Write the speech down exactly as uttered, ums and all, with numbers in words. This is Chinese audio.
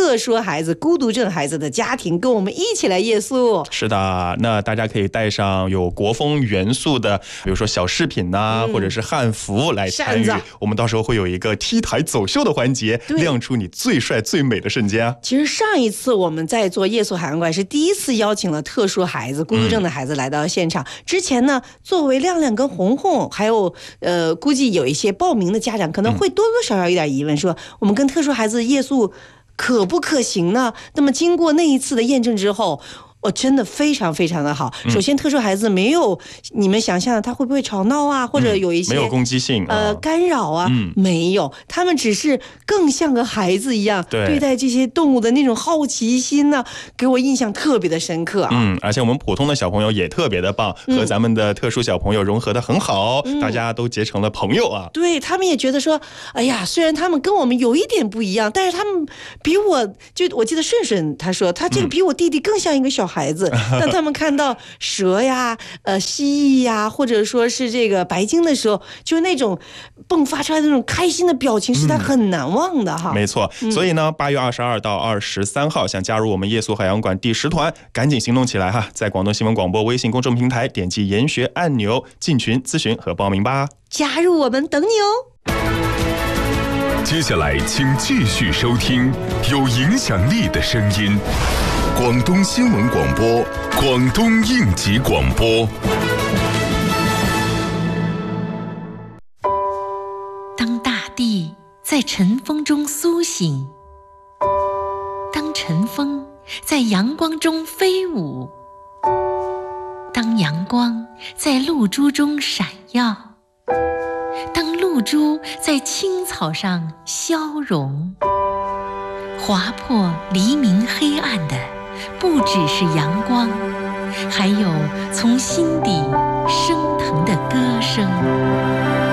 特殊孩子、孤独症孩子的家庭，跟我们一起来夜宿。 是的，那大家可以带上有国风元素的，比如说小饰品呐、啊嗯，或者是汉服来参与。我们到时候会有一个 T 台走秀的环节，亮出你最帅最美的瞬间啊！ 其实上一次我们在做夜宿海洋馆是第一次邀请了特殊孩子、孤独症的孩子来到现场。嗯、之前呢，作为亮亮跟红红，还有呃，估计有一些报名的家长可能会多多少少有点疑问，说我们跟特殊孩子夜宿可不可行呢？那么经过那一次的验证之后，我真的非常非常的好。首先，特殊孩子没有你们想象的他会不会吵闹啊，或者有一些、 嗯、没有攻击性、 啊、呃干扰啊、嗯，没有，他们只是更像个孩子一样对待这些动物的那种好奇心呢、啊，给我印象特别的深刻啊。 嗯，而且我们普通的小朋友也特别的棒，嗯、和咱们的特殊小朋友融合的很好、嗯，大家都结成了朋友啊。 对，他们也觉得说，哎呀，虽然他们跟我们有一点不一样，但是他们比我就我记得顺顺他说，他这个比我弟弟更像一个小孩子。嗯、当他们看到蛇呀、呃蜥蜴呀，或者说是这个白鲸的时候，就那种迸发出来的那种开心的表情，是他很难忘的哈。 嗯、没错，所以呢，八月二十二到二十三号，想加入我们夜宿海洋馆第十团，赶紧行动起来哈！在广东新闻广播微信公众平台点击研学按钮进群咨询和报名吧。 加入我们，等你哦。 接下来，请继续收听有影响力的声音。广东新闻广播，广东应急广播。 当大地在晨风中苏醒，当晨风在阳光中飞舞，当阳光在露珠中闪耀，当露珠在青草上消融，划破黎明黑暗的不只是阳光，还有从心底升